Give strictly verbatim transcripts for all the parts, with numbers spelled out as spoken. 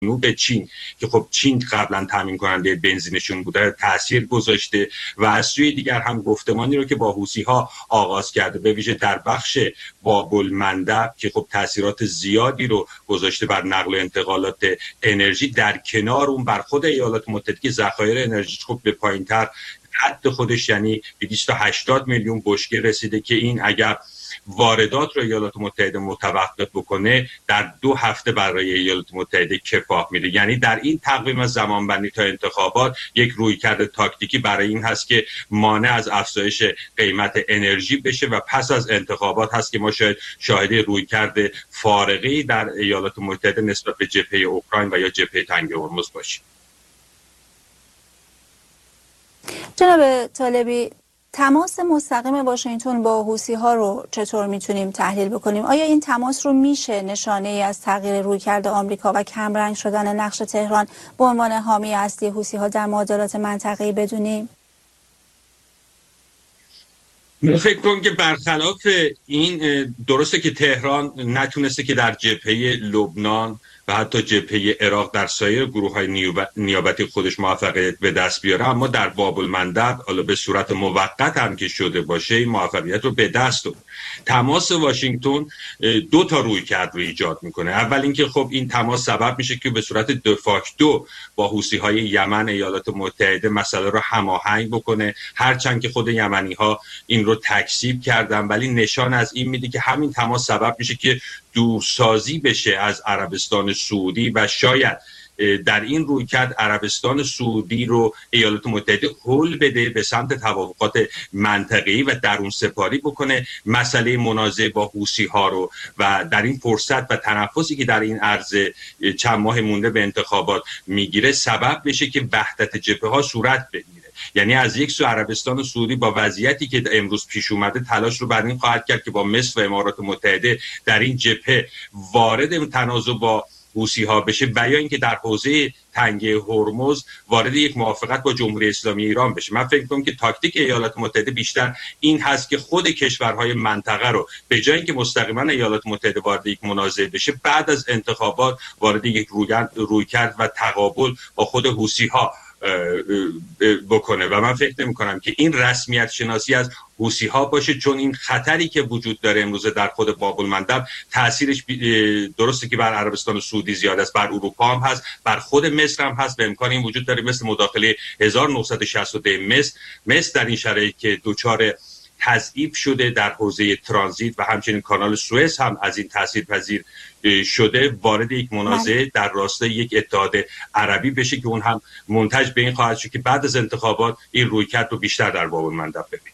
جنوب چین که خب چین قبلا تامین کننده بنزینشون بوده تاثیر گذاشته و از سوی دیگر هم گفتمانی رو که با حوثی ها آغاز کرده به ویژه در بخش باب المندب که خب تاثیرات زیادی رو گذاشته بر نقل و انتقالات انرژی، در کنار اون بر خود ایالات متحده که ذخایر انرژی خب به پایینتر حد خودش یعنی به دویست و هشتاد میلیون بشکه رسیده که این اگر واردات رو ایالات متحده متوقف بکنه در دو هفته برای ایالات متحده کفاح میده. یعنی در این تقویم زمانبندی تا انتخابات یک رویکرد تاکتیکی برای این هست که مانع از افزایش قیمت انرژی بشه و پس از انتخابات هست که ما شاید شاهد رویکرد فارغی در ایالات متحده نسبت به جبهه اوکراین و یا جبهه تنگ هرمز باشیم. جناب طالبی، تماس مستقیم واشنگتن با حوثی ها رو چطور میتونیم تحلیل بکنیم؟ آیا این تماس رو میشه نشانه ای از تغییر رویکرد آمریکا و کمرنگ شدن نقش تهران به عنوان حامی اصلی حوثی ها در معادلات منطقه‌ای بدونیم؟ من فکر کنم که برخلاف این درسته که تهران نتونسته که در جبهه لبنان و حتی جبهه عراق در سایر گروه‌های نیابتی خودش موفقیت به دست بیاره، اما در باب المندب حالا به صورت موقت هم که شده باشه این موفقیت رو به دست آورد. تماس واشنگتن دو تا رویکرد رو ایجاد میکنه. اول اینکه خب این تماس سبب میشه که به صورت دفاکتو با حوثی‌های یمن ایالات متحده مسئله رو هماهنگ بکنه، هرچند که خود یمنی‌ها این رو تکذیب کردن، ولی نشان از این میده که همین تماس سبب میشه که دورسازی بشه از عربستان سعودی و شاید در این رویکرد عربستان سعودی رو ایالات متحده هل بده به سمت توافقات منطقه‌ای و درون سپاری بکنه، مسئله منازعه با حوثی ها رو و در این فرصت و تنفسی که در این عرض چند ماه مونده به انتخابات میگیره سبب بشه که وحدت جبهه ها صورت بگیره. یعنی از یک سو عربستان سعودی با وضعیتی که امروز پیش اومده تلاش رو بر این خواهد کرد که با مصر و امارات متحده در این جبهه وارد تنازع با حوثی ها بشه و یا اینکه در حوزه تنگه هرمز وارد یک موافقت با جمهوری اسلامی ایران بشه. من فکر می‌کنم که تاکتیک ایالات متحده بیشتر این هست که خود کشورهای منطقه رو به جای اینکه مستقیما ایالات متحده وارد یک منازعه بشه بعد از انتخابات وارد یک رویکرد و تقابل با خود حوثی ها بکنه و من فکر نمی کنم که این رسمیت شناسی از حوثی ها باشه، چون این خطری که وجود داره امروز در خود باب المندب تاثیرش درسته که بر عربستان سعودی زیاد است، بر اروپا هم هست، بر خود مصر هم هست و امکان این وجود داره مثل مداخله هزار و نهصد و شصت و دو مصر مصر در این شرایط که دوچار تضعیف شده در حوزه ترانزیت و همچنین کانال سوئز هم از این تاثیرپذیر شده وارد یک منازعه در راستای یک اتحاد عربی بشه که اون هم منتج به این خواهد شد که بعد از انتخابات این رویکرد رو بیشتر در باب المندب ببینیم.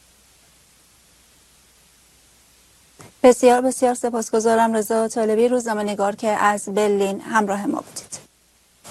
بسیار بسیار سپاسگزارم. رضا طالبی، روزنامه‌نگار که از برلین همراه ما بودید.